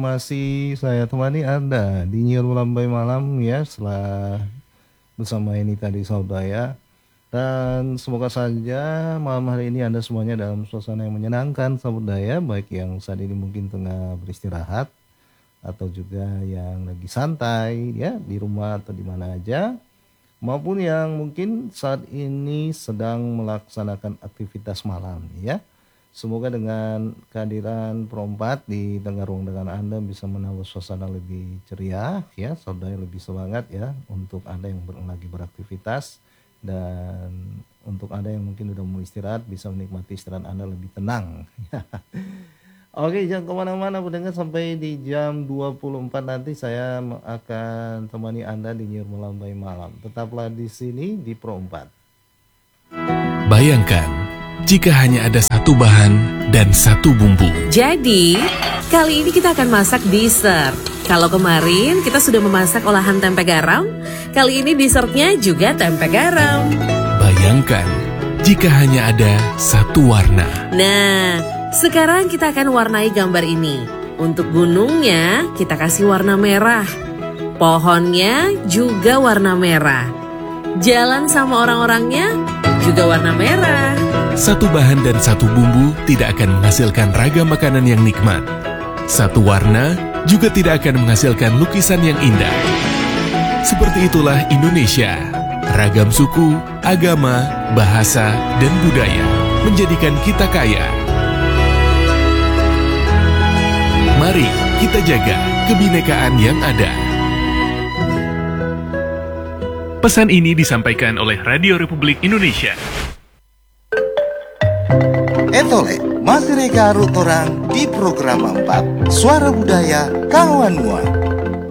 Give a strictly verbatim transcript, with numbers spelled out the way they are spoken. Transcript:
masih saya temani Anda di Nyiar Melambai Malam ya, setelah bersama ini tadi Saudaya. Dan semoga saja malam hari ini Anda semuanya dalam suasana yang menyenangkan Saudaya, baik yang saat ini mungkin tengah beristirahat atau juga yang lagi santai ya di rumah atau di mana aja, maupun yang mungkin saat ini sedang melaksanakan aktivitas malam ya. Semoga dengan kehadiran Perompat di tengah ruang dengan Anda bisa menambah suasana lebih ceria ya, saudara lebih semangat ya untuk Anda yang ber- lagi beraktivitas, dan untuk Anda yang mungkin sudah mau istirahat bisa menikmati istirahat Anda lebih tenang. Oke, jangan kemana-mana pendengar, sampai di jam dua puluh empat nanti saya akan temani Anda di Nyiar Melambai Malam. Tetaplah di sini di Perompat. Bayangkan jika hanya ada satu bahan dan satu bumbu. Jadi, kali ini kita akan masak dessert. Kalau kemarin kita sudah memasak olahan tempe garam, kali ini dessertnya juga tempe garam. Bayangkan jika hanya ada satu warna. Nah, sekarang kita akan warnai gambar ini. Untuk gunungnya, kita kasih warna merah. Pohonnya juga warna merah. Jalan sama orang-orangnya juga warna merah. Satu bahan dan satu bumbu tidak akan menghasilkan ragam makanan yang nikmat. Satu warna juga tidak akan menghasilkan lukisan yang indah. Seperti itulah Indonesia. Ragam suku, agama, bahasa, dan budaya menjadikan kita kaya. Mari kita jaga kebinekaan yang ada. Pesan ini disampaikan oleh Radio Republik Indonesia. Etole, masih reka arut orang di program empat Suara Budaya Kawan Mua.